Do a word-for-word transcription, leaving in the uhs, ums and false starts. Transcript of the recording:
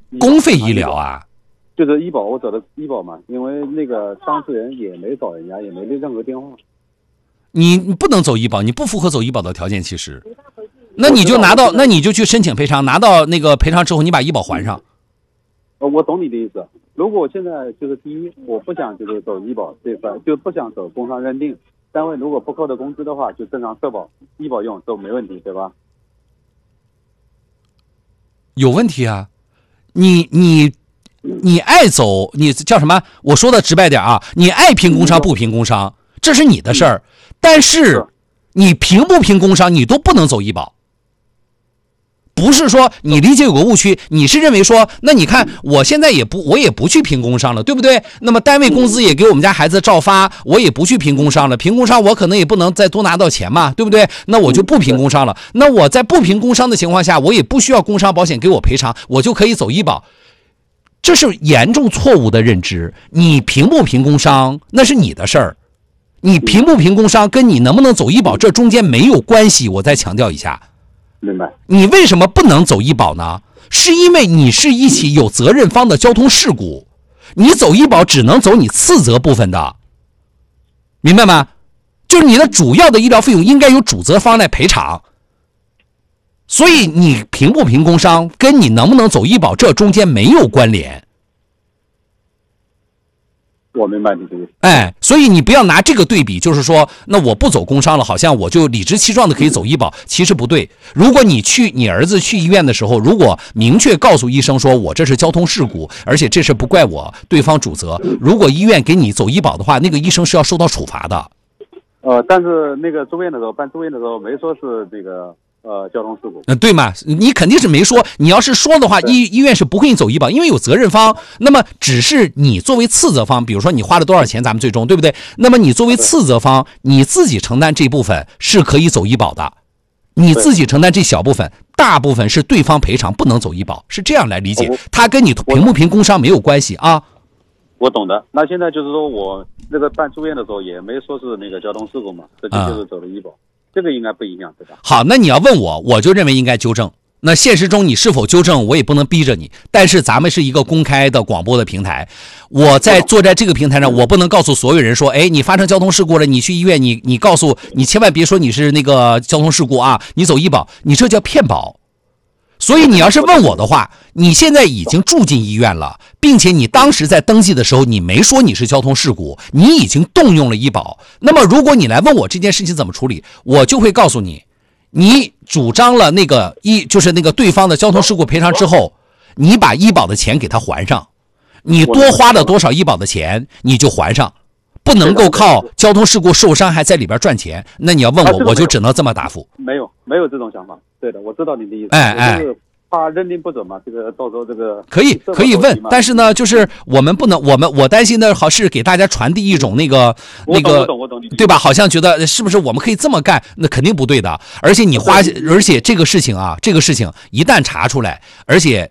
公费医疗啊？ 就是医保，我走的医保嘛，因为那个当事人也没找人家，也没留任何电话。 你你不能走医保，你不符合走医保的条件。其实，那你就拿到，那你就去申请赔偿，拿到那个赔偿之后，你把医保还上。 呃，我懂你的意思。如果我现在就是第一，我不想就是走医保这一块，就不想走工伤认定。单位如果不扣的工资的话，就正常社保、医保用都没问题，对吧？ 有问题啊！你你你爱走，你叫什么？我说的直白点啊，你爱评工伤不评工伤，这是你的事儿。但是你评不评工伤，你都不能走医保。不是说你理解有个误区，你是认为说，那你看我现在也不我也不去评工伤了，对不对？那么单位工资也给我们家孩子照发，我也不去评工伤了，评工伤我可能也不能再多拿到钱嘛，对不对？那我就不评工伤了。那我在不评工伤的情况下，我也不需要工伤保险给我赔偿，我就可以走医保。这是严重错误的认知。你评不评工伤那是你的事儿，你评不评工伤跟你能不能走医保这中间没有关系。我再强调一下。 明白。 你为什么不能走医保呢？是因为你是一起有责任方的交通事故，你走医保只能走你次责部分的，明白吗？就是你的主要的医疗费用应该由主责方来赔偿，所以你评不评工伤跟你能不能走医保这中间没有关联。 我明白你的意思。 哎，所以你不要拿这个对比，就是说，那我不走工伤了，好像我就理直气壮的可以走医保，其实不对。如果你去你儿子去医院的时候，如果明确告诉医生说我这是交通事故，而且这事不怪我，对方主责，如果医院给你走医保的话，那个医生是要受到处罚的。 呃，但是那个住院的时候办住院的时候没说是这个呃交通事故。 嗯，对嘛？你肯定是没说。你要是说的话，医医院是不会走医保，因为有责任方。那么只是你作为次责方，比如说你花了多少钱，咱们最终对不对？那么你作为次责方，你自己承担这部分是可以走医保的，你自己承担这小部分，大部分是对方赔偿，不能走医保，是这样来理解。它跟你评不评工伤没有关系啊。 我懂的。那现在就是说我那个办住院的时候也没说是那个交通事故嘛，这就是走了医保。这个应该不影响，对吧？好， 那你要问我，我就认为应该纠正。那现实中你是否纠正，我也不能逼着你。但是咱们是一个公开的广播的平台，我在坐在这个平台上，我不能告诉所有人说，哎，你发生交通事故了，你去医院，你你告诉你千万别说你是那个交通事故啊，你走医保，你这叫骗保。所以你要是问我的话，你现在已经住进医院了，并且你当时在登记的时候你没说你是交通事故，你已经动用了医保。那么如果你来问我这件事情怎么处理，我就会告诉你，你主张了那个医就是那个对方的交通事故赔偿之后，你把医保的钱给他还上，你多花了多少医保的钱你就还上，不能够靠交通事故受伤还在里边赚钱。那你要问我，我就只能这么答复。 没有没有这种想法。对的，我知道你的意思。 哎哎， 就是怕认定不准嘛，这个到时候这个可以可以问，但是呢，就是我们不能，我们我担心的好是给大家传递一种那个那个，对吧？好像觉得是不是我们可以这么干？那肯定不对的。而且你花，而且这个事情啊，这个事情一旦查出来，而且